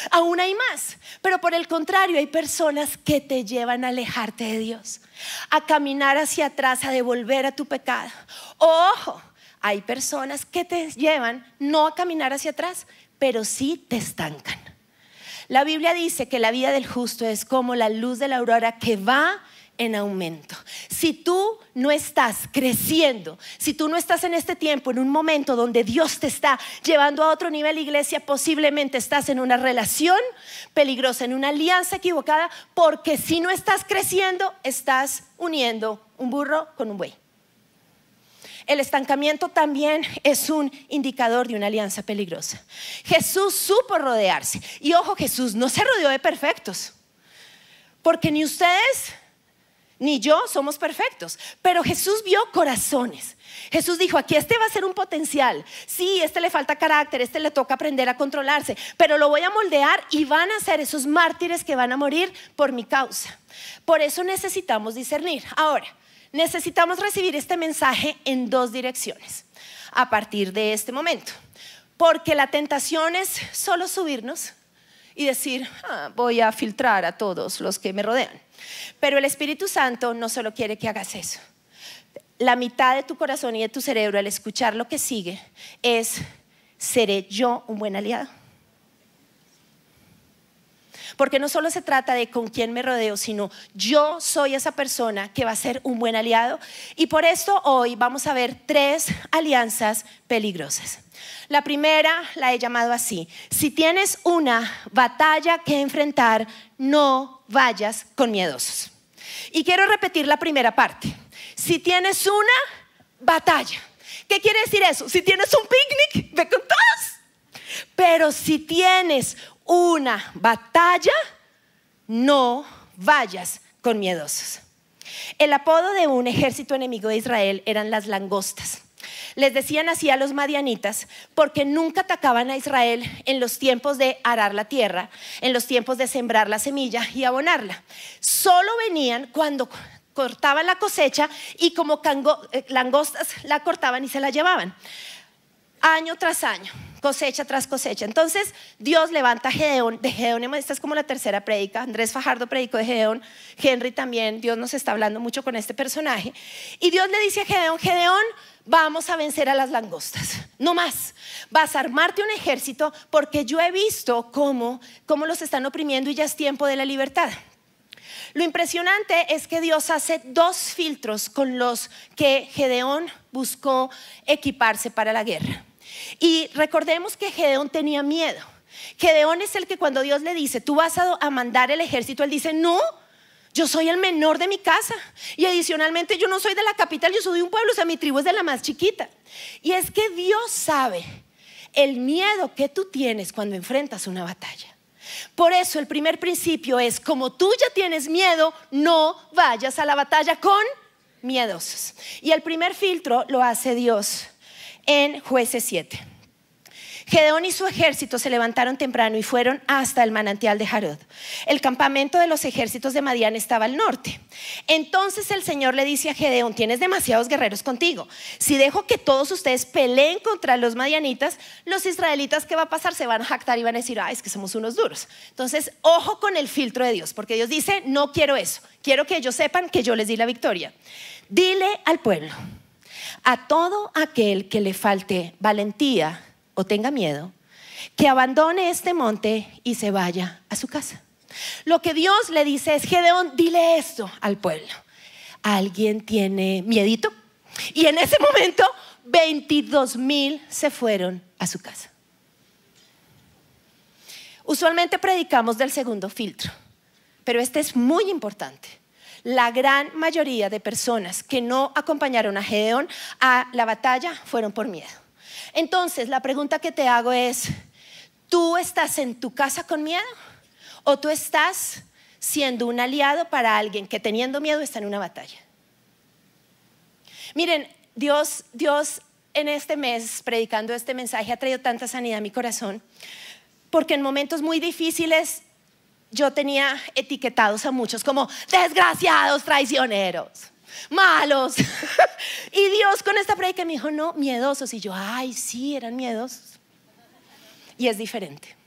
Aún hay más, pero por el contrario hay personas que te llevan a alejarte de Dios, a caminar hacia atrás, a devolver a tu pecado. Ojo, hay personas que te llevan no a caminar hacia atrás, pero sí te estancan. La Biblia dice que la vida del justo es como la luz de la aurora que va en aumento. Si tú no estás creciendo, si tú no estás en este tiempo, en un momento donde Dios te está llevando a otro nivel, iglesia, posiblemente estás en una relación peligrosa, en una alianza equivocada, porque si no estás creciendo, estás uniendo un burro con un buey. El estancamiento también es un indicador de una alianza peligrosa. Jesús supo rodearse. Y ojo, Jesús no se rodeó de perfectos, porque ni ustedes ni yo somos perfectos, pero Jesús vio corazones. Jesús dijo, aquí este va a ser un potencial. Sí, este le falta carácter, este le toca aprender a controlarse, pero lo voy a moldear y van a ser esos mártires que van a morir por mi causa. Por eso necesitamos discernir. Ahora, necesitamos recibir este mensaje en dos direcciones a partir de este momento, porque la tentación es solo subirnos y decir, voy a filtrar a todos los que me rodean. Pero el Espíritu Santo no solo quiere que hagas eso. La mitad de tu corazón y de tu cerebro al escuchar lo que sigue es, ¿seré yo un buen aliado? Porque no solo se trata de con quién me rodeo, sino yo soy esa persona que va a ser un buen aliado. Y por esto hoy vamos a ver 3 alianzas peligrosas. La primera la he llamado así: si tienes una batalla que enfrentar, no vayas con miedosos. Y quiero repetir la primera parte. Si tienes una batalla, ¿qué quiere decir eso? Si tienes un picnic, ve con todos. Pero si tienes una batalla, no vayas con miedosos. El apodo de un ejército enemigo de Israel eran las langostas. Les decían así a los madianitas porque nunca atacaban a Israel en los tiempos de arar la tierra, en los tiempos de sembrar la semilla y abonarla. Solo venían cuando cortaban la cosecha y como langostas la cortaban y se la llevaban. Año tras año, cosecha tras cosecha. Entonces Dios levanta a Gedeón. De Gedeón, esta es como la tercera prédica. Andrés Fajardo predicó de Gedeón, Henry también. Dios nos está hablando mucho con este personaje. Y Dios le dice a Gedeón, Gedeón, vamos a vencer a las langostas. No más, vas a armarte un ejército porque yo he visto cómo los están oprimiendo y ya es tiempo de la libertad. Lo impresionante es que Dios hace 2 filtros con los que Gedeón buscó equiparse para la guerra. Y recordemos que Gedeón tenía miedo. Gedeón es el que cuando Dios le dice, tú vas a mandar el ejército, él dice, no, yo soy el menor de mi casa. Y adicionalmente yo no soy de la capital, yo soy de un pueblo, o sea, mi tribu es de la más chiquita. Y es que Dios sabe el miedo que tú tienes cuando enfrentas una batalla. Por eso el primer principio es, como tú ya tienes miedo, no vayas a la batalla con miedosos. Y el primer filtro lo hace Dios en Jueces 7. Gedeón y su ejército se levantaron temprano y fueron hasta el manantial de Jarod. El campamento de los ejércitos de Madián estaba al norte. Entonces el Señor le dice a Gedeón, tienes demasiados guerreros contigo. Si dejo que todos ustedes peleen contra los madianitas, los israelitas, ¿qué va a pasar? Se van a jactar y van a decir, es que somos unos duros. Entonces, ojo con el filtro de Dios, porque Dios dice, no quiero eso. Quiero que ellos sepan que yo les di la victoria. Dile al pueblo, a todo aquel que le falte valentía o tenga miedo, que abandone este monte y se vaya a su casa. Lo que Dios le dice es, Gedeón, dile esto al pueblo. ¿Alguien tiene miedito? Y en ese momento 22,000 se fueron a su casa. Usualmente predicamos del segundo filtro, pero este es muy importante. La gran mayoría de personas que no acompañaron a Gedeón a la batalla fueron por miedo. Entonces la pregunta que te hago es, ¿tú estás en tu casa con miedo? ¿O tú estás siendo un aliado para alguien que teniendo miedo está en una batalla? Miren, Dios en este mes predicando este mensaje ha traído tanta sanidad a mi corazón, porque en momentos muy difíciles yo tenía etiquetados a muchos como desgraciados, traicioneros, malos. Y Dios con esta predica me dijo, no, miedosos. Y yo, sí, eran miedosos. Y es diferente.